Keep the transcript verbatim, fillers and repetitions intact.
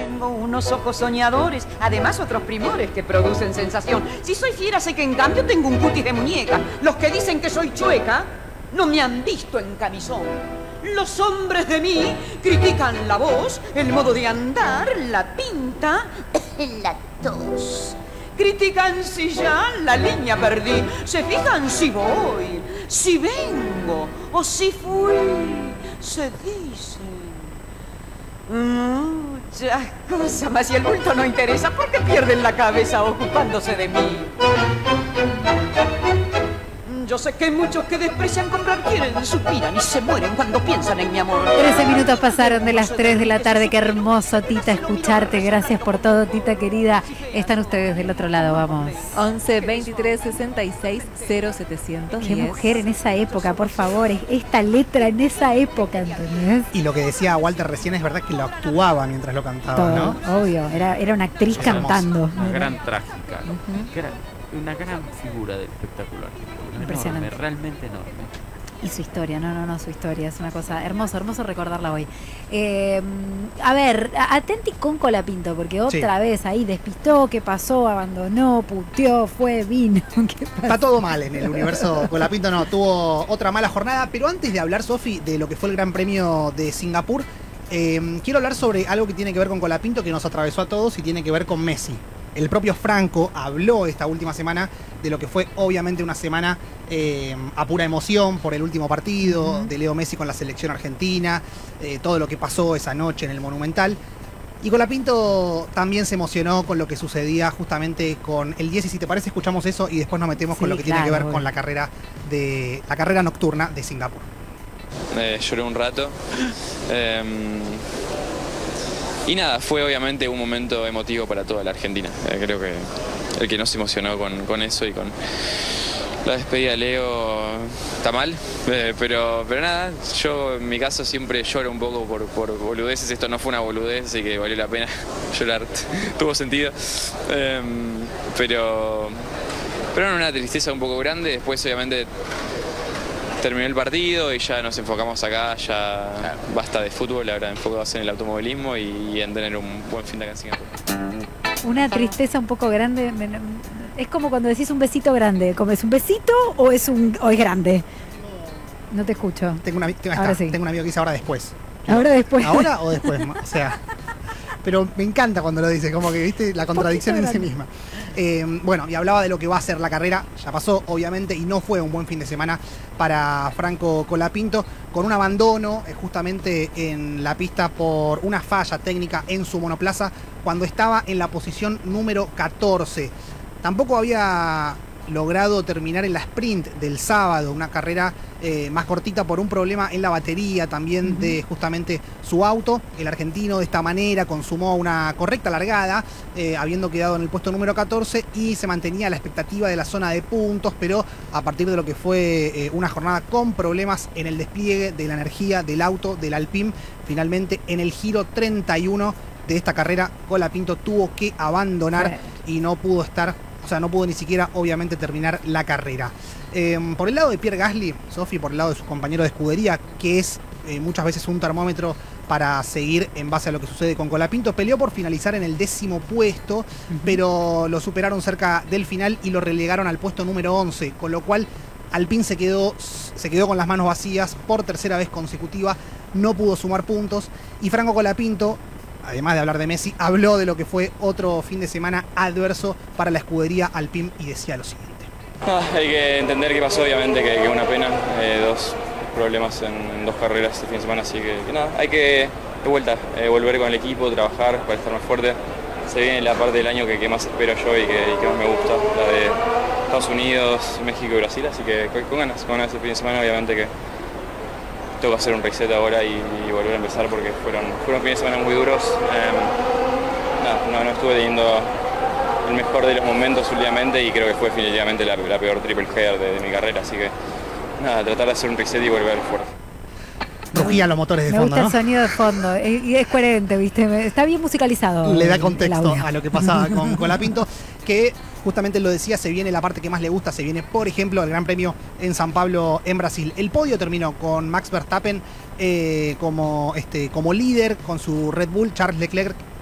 Tengo unos ojos soñadores, además otros primores que producen sensación. Si soy fiera, sé que en cambio tengo un cutis de muñeca. Los que dicen que soy chueca no me han visto en camisón. Los hombres de mí critican la voz, el modo de andar, la pinta, la tos. Critican si ya la línea perdí. Se fijan si voy, si vengo o si fui. Se dicen muchas cosas, mas si el bulto no interesa, ¿por qué pierden la cabeza ocupándose de mí? Yo sé que muchos que desprecian comprar quieren, suspiran y se mueren cuando piensan en mi amor. trece minutos pasaron de las tres de la tarde. Qué hermoso, Tita, escucharte. Gracias por todo, Tita querida. Están ustedes del otro lado, vamos. once, veintitrés, sesenta y seis, cero setecientos diez. Qué mujer en esa época, por favor. Esta letra en esa época, ¿entendés? Y lo que decía Walter recién es verdad que lo actuaba mientras lo cantaba, Todo, ¿no? obvio. Era, era una actriz cantando. Una gran trágica, uh-huh. gran, una gran figura del espectáculo argentino. Impresionante. Enorme, realmente enorme. Y su historia, no, no, no, su historia. Es una cosa hermosa, hermoso recordarla hoy. Eh, a ver, atenti con Colapinto, porque otra sí. vez ahí despistó, ¿qué pasó? Abandonó, puteó, fue, vino. Está todo mal en el universo Colapinto, no, tuvo otra mala jornada. Pero antes de hablar, Sofi, de lo que fue el Gran Premio de Singapur, eh, quiero hablar sobre algo que tiene que ver con Colapinto, que nos atravesó a todos y tiene que ver con Messi. El propio Franco habló esta última semana de lo que fue obviamente una semana eh, a pura emoción por el último partido uh-huh. de Leo Messi con la selección argentina, eh, todo lo que pasó esa noche en el Monumental. Y Colapinto también se emocionó con lo que sucedía justamente con el diez. Y si te parece, escuchamos eso y después nos metemos sí, con lo que claro, tiene que ver bueno. con la carrera, de, la carrera nocturna de Singapur. Eh, lloré un rato. eh, Y nada, fue obviamente un momento emotivo para toda la Argentina. Eh, creo que el que no se emocionó con, con eso y con la despedida de Leo está mal. Eh, pero, pero nada, yo en mi caso siempre lloro un poco por, por boludeces. Esto no fue una boludez, así que valió la pena llorar. Tuvo sentido. Eh, pero, pero no, una tristeza un poco grande. Después obviamente terminó el partido y ya nos enfocamos acá, ya claro. basta de fútbol, ahora enfocados en el automovilismo y en tener un buen fin de acá en Singapur. Una tristeza un poco grande, es como cuando decís un besito grande, ¿como es un besito o es un o es grande? No te escucho. Tengo, una, tengo, ahora está, sí. tengo un amigo que dice ahora después. Ahora después. ¿Ahora o después? O sea, pero me encanta cuando lo dice, como que viste la contradicción en sí misma. Eh, bueno, y hablaba de lo que va a ser la carrera, ya pasó obviamente y no fue un buen fin de semana para Franco Colapinto, con un abandono eh, justamente en la pista por una falla técnica en su monoplaza cuando estaba en la posición número catorce. Tampoco había logrado terminar en la sprint del sábado, una carrera eh, más cortita por un problema en la batería también uh-huh. de justamente su auto. El argentino de esta manera consumó una correcta largada, eh, habiendo quedado en el puesto número catorce y se mantenía a la expectativa de la zona de puntos, pero a partir de lo que fue eh, una jornada con problemas en el despliegue de la energía del auto del Alpine, finalmente en el giro treinta y uno de esta carrera Colapinto tuvo que abandonar sí. y no pudo estar O sea, no pudo ni siquiera, obviamente, terminar la carrera. Eh, por el lado de Pierre Gasly, Sofi, por el lado de su compañero de escudería, que es eh, muchas veces un termómetro para seguir en base a lo que sucede con Colapinto, peleó por finalizar en el décimo puesto, uh-huh. pero lo superaron cerca del final y lo relegaron al puesto número once, con lo cual Alpine se quedó, se quedó con las manos vacías por tercera vez consecutiva, no pudo sumar puntos, y Franco Colapinto, además de hablar de Messi, habló de lo que fue otro fin de semana adverso para la escudería Alpine y decía lo siguiente. Ah, hay que entender qué pasó, obviamente, que, que una pena, eh, dos problemas en, en dos carreras este fin de semana, así que, que nada, hay que de vuelta, eh, volver con el equipo, trabajar para estar más fuerte. Se viene la parte del año que, que más espero yo y que, y que más me gusta, la de Estados Unidos, México y Brasil, así que con, con ganas, con ganas este fin de semana, obviamente que tengo que hacer un reset ahora y, y volver a empezar porque fueron, fueron fines de semana muy duros. Eh, no, no, no estuve teniendo el mejor de los momentos últimamente y creo que fue definitivamente la, la peor triple header de, de mi carrera, así que nada, tratar de hacer un reset y volver fuerte. Rugían los motores de me fondo, gusta ¿no? El sonido de fondo y es coherente, ¿viste? Está bien musicalizado. Le da contexto a lo que pasaba con Colapinto, que justamente lo decía, se viene la parte que más le gusta, se viene, por ejemplo, el Gran Premio en San Pablo, en Brasil. El podio terminó con Max Verstappen eh, como, este, como líder, con su Red Bull, Charles Leclerc